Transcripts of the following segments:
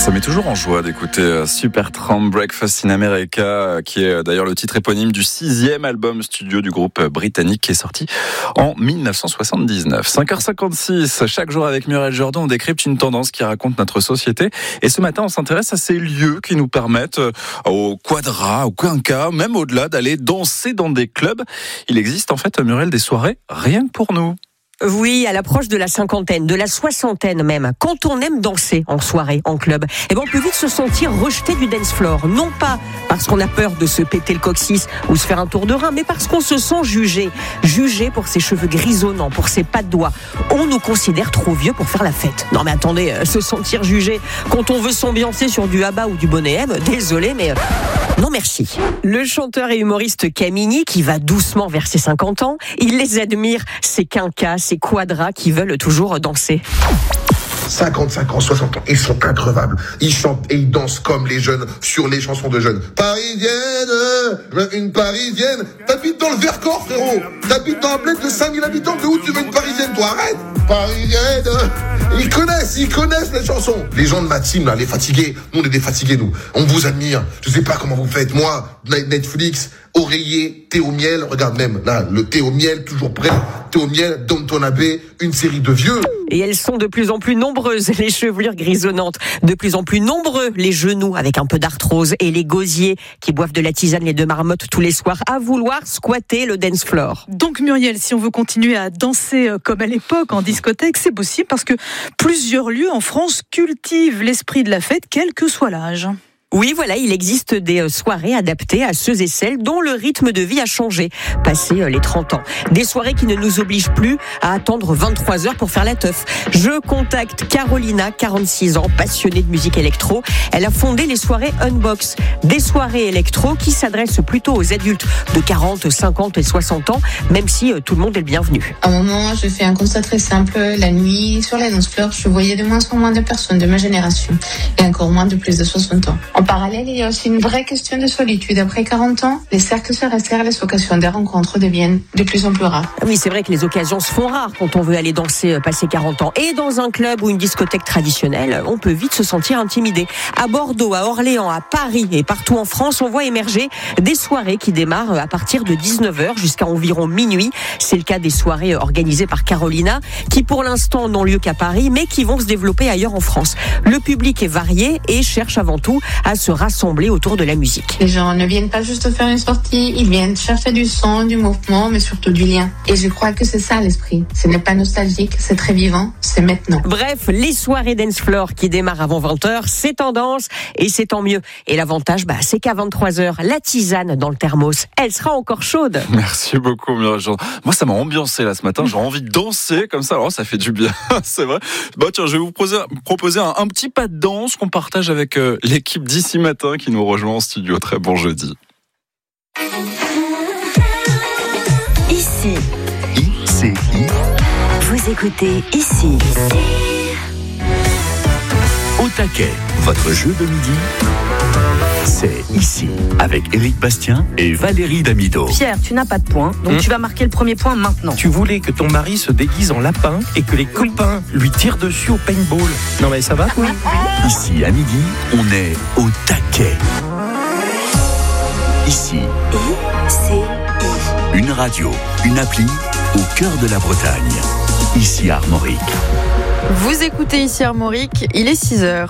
Ça met toujours en joie d'écouter Supertramp Breakfast in America, qui est d'ailleurs le titre éponyme du 6e album studio du groupe britannique qui est sorti en 1979. 5h56, chaque jour avec Muriel Jourdan, on décrypte une tendance qui raconte notre société. Et ce matin, on s'intéresse à ces lieux qui nous permettent, au Quadra, au Quinca, même au-delà, d'aller danser dans des clubs. Il existe en fait, Muriel, des soirées rien que pour nous. Oui, à l'approche de la cinquantaine, de la soixantaine même, quand on aime danser en soirée, en club, on peut vite se sentir rejeté du dance floor. Non pas parce qu'on a peur de se péter le coccyx ou se faire un tour de rein, mais parce qu'on se sent jugé. Jugé pour ses cheveux grisonnants, pour ses pas de doigts. On nous considère trop vieux pour faire la fête. Non mais attendez, se sentir jugé quand on veut s'ambiancer sur du ABBA ou du Boney M, désolé mais non merci. Le chanteur et humoriste Camini, qui va doucement vers ses 50 ans, il les admire, ces quinquas, ces quadras qui veulent toujours danser. 55 ans, 60 ans, ils sont increvables. Ils chantent et ils dansent comme les jeunes sur les chansons de jeunes. Parisienne, une Parisienne. T'habites dans le Vercors, frérot. T'habites dans un bled de 5000 habitants. De où tu veux une Parisienne, toi? Arrête. Parisienne. Ils connaissent les chansons. Les gens de ma team, là, les fatigués. Nous, on est des fatigués, nous. On vous admire. Je sais pas comment vous faites. Moi, Netflix, oreiller, thé au miel. Regarde même, là, le thé au miel, toujours prêt. Thé au miel, Downton Abbey, une série de vieux. Et elles sont de plus en plus nombreuses, les chevelures grisonnantes. De plus en plus nombreux, les genoux avec un peu d'arthrose. Et les gosiers qui boivent de la tisane, les deux marmottes tous les soirs, à vouloir squatter le dance floor. Donc Muriel, si on veut continuer à danser comme à l'époque en discothèque, c'est possible parce que plusieurs lieux en France cultivent l'esprit de la fête, quel que soit l'âge. Oui, voilà, il existe des soirées adaptées à ceux et celles dont le rythme de vie a changé, passé les 30 ans. Des soirées qui ne nous obligent plus à attendre 23 heures pour faire la teuf. Je contacte Carolina, 46 ans, passionnée de musique électro. Elle a fondé les soirées Unbox, des soirées électro qui s'adressent plutôt aux adultes de 40, 50 et 60 ans, même si tout le monde est le bienvenu. À un moment, je fais un constat très simple. La nuit, sur la dance floor, je voyais de moins en moins de personnes de ma génération et encore moins de plus de 60 ans. En parallèle, il y a aussi une vraie question de solitude. Après 40 ans, les cercles se resserrent, les occasions des rencontres deviennent de plus en plus rares. Oui, c'est vrai que les occasions se font rares quand on veut aller danser passer 40 ans. Et dans un club ou une discothèque traditionnelle, on peut vite se sentir intimidé. À Bordeaux, à Orléans, à Paris et partout en France, on voit émerger des soirées qui démarrent à partir de 19h jusqu'à environ minuit. C'est le cas des soirées organisées par Carolina, qui pour l'instant n'ont lieu qu'à Paris, mais qui vont se développer ailleurs en France. Le public est varié et cherche avant tout à se rassembler autour de la musique. Les gens ne viennent pas juste faire une sortie, ils viennent chercher du son, du mouvement, mais surtout du lien. Et je crois que c'est ça l'esprit. Ce n'est pas nostalgique, c'est très vivant, c'est maintenant. Bref, les soirées dance floor qui démarrent avant 20h, c'est tendance et c'est tant mieux. Et l'avantage, c'est qu'à 23h, la tisane dans le thermos, elle sera encore chaude. Merci beaucoup, Muriel Jourdan. Moi, ça m'a ambiancé là ce matin. J'ai envie de danser comme ça. Alors, ça fait du bien, c'est vrai. Tiens, je vais vous proposer un petit pas de danse qu'on partage avec l'équipe d'ici matin qui nous rejoint en studio. Très bon jeudi. Ici. ICI. Vous écoutez Ici. Au taquet, votre jeu de midi, c'est Ici, avec Éric Bastien et Valérie Damido. Pierre, tu n'as pas de points, donc tu vas marquer le premier point maintenant. Tu voulais que ton mari se déguise en lapin et que les copains lui tirent dessus au paintball. Non mais ça va? Oui. Ici, à midi, on est au taquet. Ici. ICI. Une radio, une appli au cœur de la Bretagne. Ici Armorique. Vous écoutez Ici Armorique, il est 6h.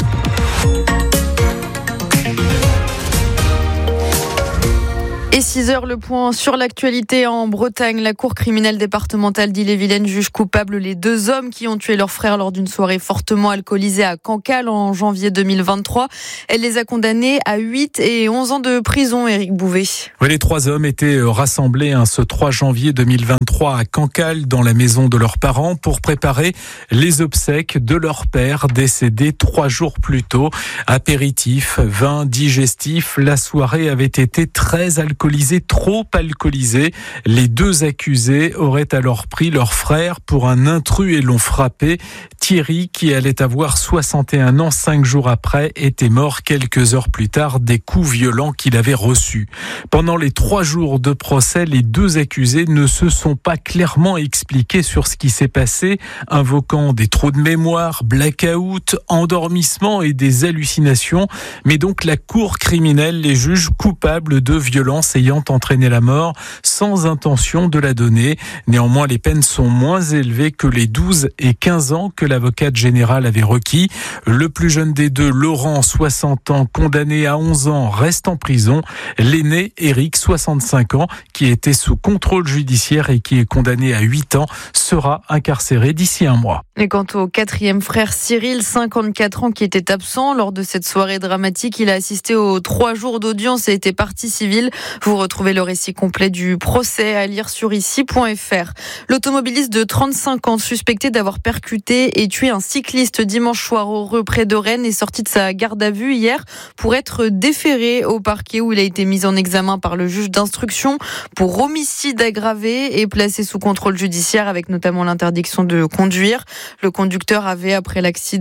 Et 6h, le point sur l'actualité en Bretagne. La cour criminelle départementale d'Ille-et-Vilaine juge coupables les deux hommes qui ont tué leur frère lors d'une soirée fortement alcoolisée à Cancale en janvier 2023. Elle les a condamnés à 8 et 11 ans de prison, Éric Bouvet. Oui, les trois hommes étaient rassemblés ce 3 janvier 2023 à Cancale, dans la maison de leurs parents, pour préparer les obsèques de leur père décédé 3 jours plus tôt. Apéritif, vin, digestif, la soirée avait été très alcoolisée alcoolisés, trop alcoolisés. Les 2 accusés auraient alors pris leur frère pour un intrus et l'ont frappé. Thierry, qui allait avoir 61 ans 5 jours après, était mort quelques heures plus tard des coups violents qu'il avait reçus. Pendant les 3 jours de procès, les 2 accusés ne se sont pas clairement expliqués sur ce qui s'est passé, invoquant des trous de mémoire, blackout, endormissement et des hallucinations. Mais donc la cour criminelle les juge coupables de violences ayant entraîné la mort sans intention de la donner. Néanmoins, les peines sont moins élevées que les 12 et 15 ans que l'avocate générale avait requis. Le plus jeune des 2, Laurent, 60 ans, condamné à 11 ans, reste en prison. L'aîné, Éric, 65 ans, qui était sous contrôle judiciaire et qui est condamné à 8 ans, sera incarcéré d'ici 1 mois. Et quant au 4e frère Cyril, 54 ans, qui était absent lors de cette soirée dramatique, il a assisté aux 3 jours d'audience et était partie civile. Vous retrouvez le récit complet du procès à lire sur ici.fr. L'automobiliste de 35 ans, suspecté d'avoir percuté et tué un cycliste dimanche soir au Reux près de Rennes, est sorti de sa garde à vue hier pour être déféré au parquet où il a été mis en examen par le juge d'instruction pour homicide aggravé et placé sous contrôle judiciaire avec notamment l'interdiction de conduire. Le conducteur avait pris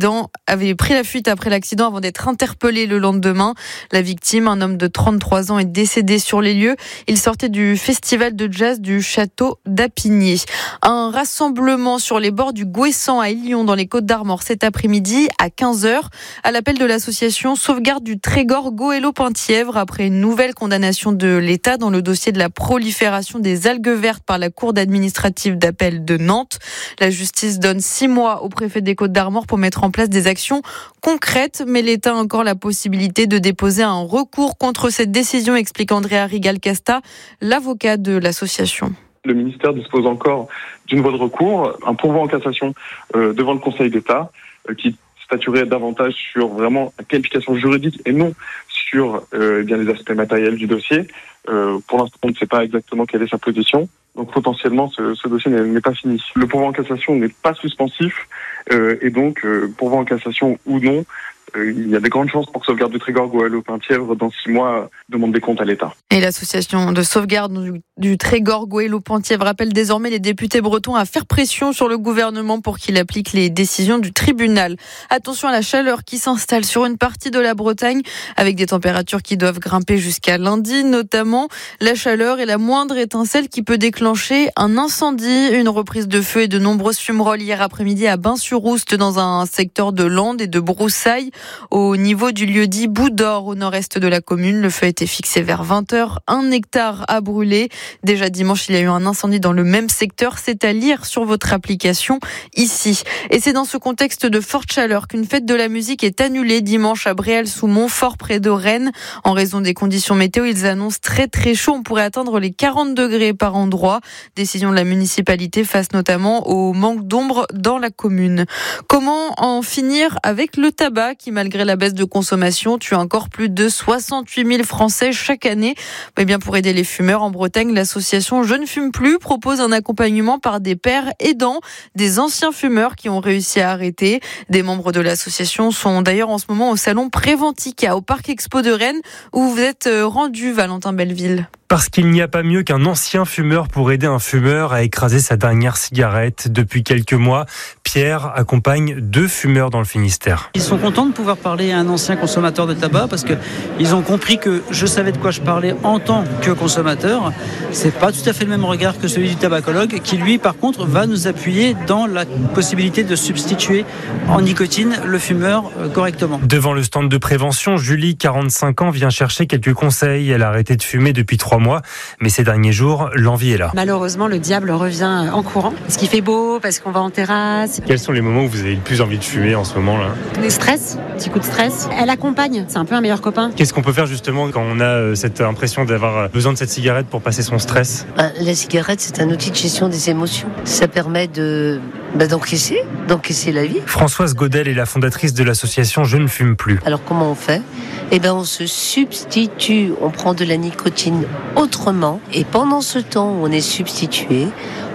la fuite après l'accident avant d'être interpellé le lendemain. La victime, un homme de 33 ans, est décédé sur les lieux. Il sortait du festival de jazz du château d'Apigné. Un rassemblement sur les bords du Gouessant à Illyon dans les Côtes-d'Armor cet après-midi à 15h à l'appel de l'association Sauvegarde du Trégor Goëlo-Penthièvre après une nouvelle condamnation de l'État dans le dossier de la prolifération des algues vertes par la Cour administrative d'appel de Nantes. La justice donne 6 mois au préfet des Côtes-d'Armor pour mettre en place des actions concrètes, mais l'État a encore la possibilité de déposer un recours contre cette décision, explique Andrea Rigalcasta, l'avocat de l'association. Le ministère dispose encore d'une voie de recours, un pourvoi en cassation devant le Conseil d'État qui statuerait davantage sur vraiment la qualification juridique et non sur bien les aspects matériels du dossier. Pour l'instant, on ne sait pas exactement quelle est sa position. Donc potentiellement, ce dossier n'est pas fini. Le pourvoi en cassation n'est pas suspensif et donc pourvoi en cassation ou non, il y a des grandes chances pour que Sauvegarde du Trégor Goëlo-Penthièvre dans 6 mois demande des comptes à l'État. Et l'association de sauvegarde du Trégor Goëlo-Penthièvre appelle désormais les députés bretons à faire pression sur le gouvernement pour qu'il applique les décisions du tribunal. Attention à la chaleur qui s'installe sur une partie de la Bretagne avec des températures qui doivent grimper jusqu'à lundi notamment. La chaleur est la moindre étincelle qui peut déclencher un incendie. Une reprise de feu et de nombreuses fumerolles hier après-midi à Bain-sur-Oust dans un secteur de Landes et de broussailles. Au niveau du lieu-dit Bout-d'Or, au nord-est de la commune, le feu a été fixé vers 20h. 1 hectare a brûlé. Déjà dimanche, il y a eu un incendie dans le même secteur. C'est à lire sur votre application ici. Et c'est dans ce contexte de forte chaleur qu'une fête de la musique est annulée dimanche à Bréal-sous-Montfort, près de Rennes. En raison des conditions météo, ils annoncent très très chaud. On pourrait atteindre les 40 degrés par endroit. Décision de la municipalité face notamment au manque d'ombre dans la commune. Comment en finir avec le tabac qui, malgré la baisse de consommation, tue encore plus de 68 000 Français chaque année. Eh bien, pour aider les fumeurs en Bretagne, l'association Je ne fume plus propose un accompagnement par des pairs aidants, des anciens fumeurs qui ont réussi à arrêter. Des membres de l'association sont d'ailleurs en ce moment au salon Préventica, au Parc Expo de Rennes, où vous êtes rendu, Valentin Belleville. Parce qu'il n'y a pas mieux qu'un ancien fumeur pour aider un fumeur à écraser sa dernière cigarette. Depuis quelques mois, Pierre accompagne 2 fumeurs dans le Finistère. Ils sont contents de pouvoir parler à un ancien consommateur de tabac parce qu'ils ont compris que je savais de quoi je parlais en tant que consommateur. C'est pas tout à fait le même regard que celui du tabacologue qui, lui, par contre, va nous appuyer dans la possibilité de substituer en nicotine le fumeur correctement. Devant le stand de prévention, Julie, 45 ans, vient chercher quelques conseils. Elle a arrêté de fumer depuis 3 mois, mais ces derniers jours, l'envie est là. Malheureusement, le diable revient en courant. Parce qu'il fait beau, parce qu'on va en terrasse. Quels sont les moments où vous avez le plus envie de fumer en ce moment-là ? Le stress, petit coup de stress. Elle accompagne, c'est un peu un meilleur copain. Qu'est-ce qu'on peut faire justement quand on a cette impression d'avoir besoin de cette cigarette pour passer son stress ? La cigarette, c'est un outil de gestion des émotions. Ça permet d'encaisser la vie. Françoise Godel est la fondatrice de l'association Je ne fume plus. Alors comment on fait ? On se substitue, on prend de la nicotine autrement et pendant ce temps où on est substitué,